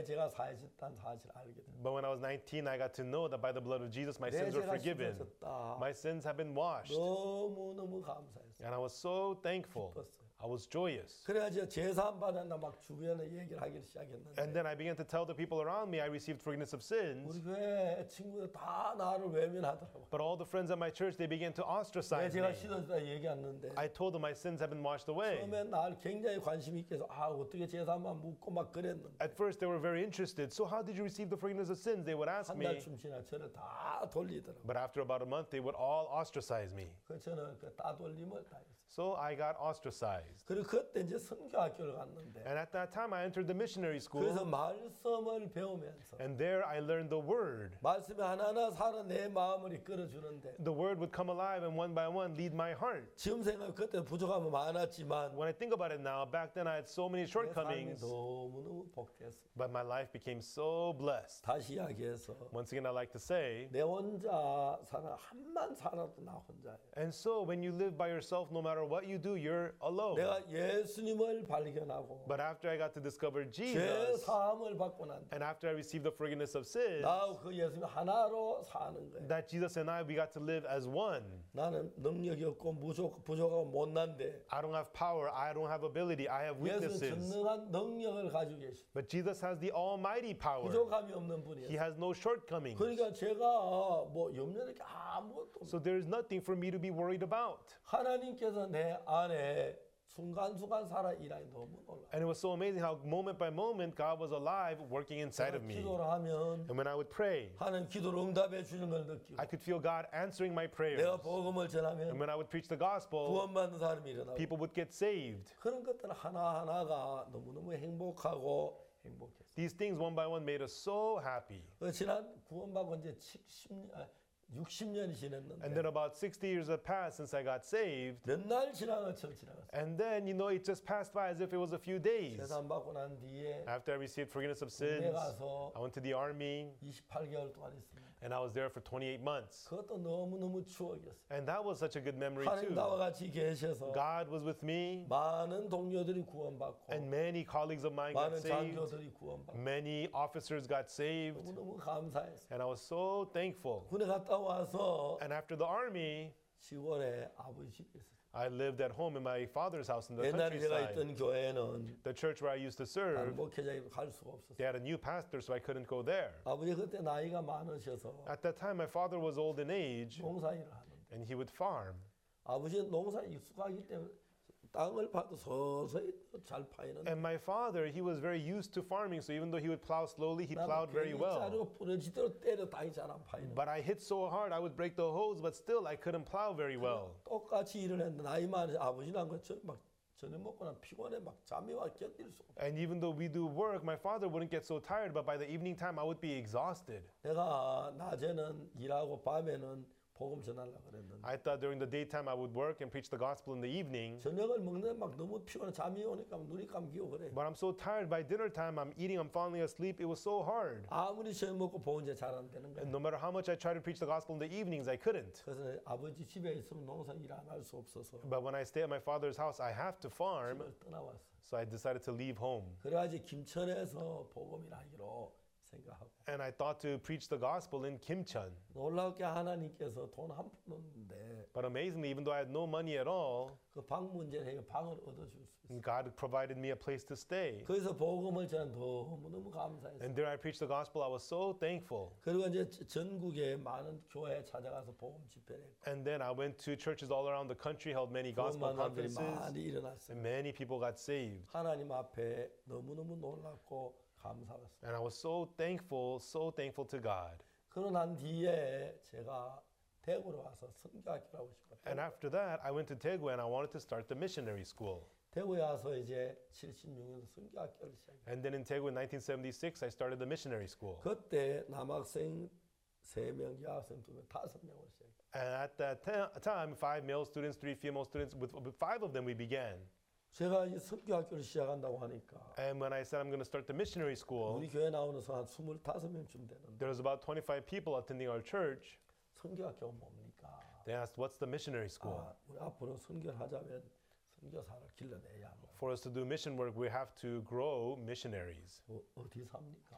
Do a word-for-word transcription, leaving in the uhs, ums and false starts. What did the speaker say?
제가 사했다는 사실을 알게 됩니다. But when I was nineteen, I got to know that by the blood of Jesus, my 내 sins were 죄가 forgiven. 씻어졌다. My sins have been washed. 너무너무 감사했어요. And I was so thankful. 기뻤어요. I was joyous. 그래가지고 제사함 받았나 막 주변에 얘기를 하기 시작했는데 And then I began to tell the people around me I received forgiveness of sins. 우리 교회 친구들 다 나를 외면하더라고요. But all the friends at my church, they began to 왜 ostracize 제가 me. 씻어졌다 얘기했는데 I told them my sins have been washed away. 처음에 날 굉장히 관심 있게 해서 아 어떻게 제사함만 묻고 막 그랬는데 At first, they were very interested. So how did you receive the forgiveness of sins? They would ask 한 me. 달쯤 지나 저를 다 돌리더라고요. But after about a month, they would all ostracize me. 그 저는 그 따돌림을 당했어요. So I got ostracized. 그리고 그때 이제 선교학교를 갔는데 And at that time, I entered the missionary 그래서 school. 말씀을 배우면서 And there I learned the word. 말씀이 하나하나 살아 내 마음을 이끌어주는데 The word would come alive and one by one lead my heart. 지금 생각하면 그때 부족함은 많았지만 When I think about it now, back then I had so many 내 삶이 shortcomings, 너무너무 복됐어. but my life became so blessed. 다시 이야기해서 Once again, I like to say, 내 혼자 살아 한만 살아도 나 혼자예요. and so when you live by yourself, no matter what you do, you're alone. 내가 예수님을 발견하고 But after I got to discover 죄 Jesus, 사함을 받고 난 뒤 and after I received the forgiveness of sins, 나하고 그 예수님 하나로 사는 거예요. that Jesus and I, we got to live as one. 나는 능력이 없고 부족, 부족하고 못난데 I don't have power, I don't have ability, I have 예수는 weaknesses. 전능한 능력을 가지고 계시. But Jesus has the almighty power. 부족함이 없는 He 분이에요. has no shortcomings. 그러니까 제가 뭐 염려될 게 아무것도 없어요. So there is nothing for me to be worried about. 하나님께서 내 안에 순간순간 살아 일하니 너무 놀라. And it was so amazing how moment by moment God was alive working inside of me. 기도를 하면 And when I would pray, 하나님 기도를 응답해 주는 걸 느끼고 I could feel God answering my prayers. 내가 복음을 And 전하면 when I would preach the gospel, 구원받는 사람이 일어나고 people would get saved. 그런 것들 하나하나가 너무너무 행복하고 행복했어요. These things one by one made us so happy. 그 지난 구원받고 이제 칠십 년, 아, 육십 년이 지났는데 And then about sixty years have passed since I got saved. 몇 날 지난 것처럼 지나갔어요. And then, you know, it just passed by as if it was a few days. 재산 받고 난 뒤에 After I received forgiveness of 군대 sins, 가서 I went to the army 이십팔 개월 동안 있습니다. and I was there for twenty-eight months. 그것도 너무너무 추억이었어요. And that was such a good memory 하나님 too. 나와 같이 계셔서 God was with me 많은 동료들이 구원받고 and many colleagues of mine got 많은 saved. 장교들이 구원받고 Many officers got saved. 너무너무 감사했어요. And I was so thankful. 군에 갔다 와서 And after the army, 시골에 아버지 집에 있었어요. I lived at home in my father's house in the 옛날에 제가 countryside. 있던 교회는 The church where I used to serve, 목회자로 갈 수가 없었어요. they had a new pastor, so I couldn't go there. 아버지 그때 나이가 많으셔서 At that time, my father was old in age, 농사일을 하는데 and he would farm. 아버지는 농사에 익숙하기 때문에 땅을 파도 서서히 잘 파이는데 And my father, he was very used to farming, so even though he would plow slowly, he 나는 plowed very 괜히 well. 자르고 부러지도록 때려 땅이 잘 안 파이는 But I hit so hard, I would break the hose, but still I couldn't plow very well. 똑같이 일을 했는데 나이 많은 아버지는 막 저녁 먹고 난 피곤해 막 잠이 와 견딜 수 없어. And even though we do work, my father wouldn't get so tired, but by the evening time, I would be exhausted. 내가 낮에는 일하고 밤에는 복음 전하려고 그랬는데 I thought during the daytime I would work and preach the gospel in the evening. 저녁을 먹는데 막 너무 피곤해 잠이 오니까 눈이 감기고 그래. But I'm so tired by dinner time, I'm eating, I'm falling asleep. It was so hard. 아무리 저녁 먹고 복음 이제 잘 안 되는 거야. And no matter how much I tried to preach the gospel in the evenings, I couldn't. 그래서 아버지 집에 있으면 농사 일 안 할 수 없어서 But when I stay at my father's house, I have to farm. 집을 떠나왔어. So I decided to leave home. 그래가지고 김천에서 복음이라 하기로 생각하고 And I thought to preach the gospel in Kimcheon. 놀랍게 하나님께서 돈 한 푼 없는데 But amazingly, even though I had no money at all, 그 방 문제를 방을 얻어줄 수 있어. God provided me a place to stay. 거기서 복음을 저는 너무너무 감사했어요. And there I preached the gospel. I was so thankful. 그리고 이제 전국에 많은 교회에 찾아가서 복음 집회를 했고 And then I went to churches all around the country, held many 그런 gospel 만남들이 conferences, 많이 일어났어요. and many people got saved. 하나님 앞에 너무너무 놀랍고 감사했어요. And I was so thankful, so thankful to God. 그러고 난 뒤에 제가 대구로 와서 선교학교를 하고 싶었어요. And after that, I went to Daegu and I wanted to start the missionary school. 대구에 와서 이제 칠십육 년도 선교학교를 시작했어요. And then in Daegu in nineteen seventy-six, I started the missionary school. 그때 남학생 세 명, 여학생 두 명, 다섯 명으로 시작했어요. And at that ta- time, five male students, three female students, with, with five of them we began. 제가 이 선교학교를 시작한다고 하니까 And when I said I'm going to start the missionary school, 우리 교회 나오는 사람 한 스물다섯 명쯤 되는데 there was about twenty-five people attending our church. 선교학교가 뭡니까? They asked, what's the missionary school? 아, 우리 앞으로 선교를 하자면 선교사를 길러내야 뭐 For us to do mission work, we have to grow missionaries. 어, 어디 삽니까?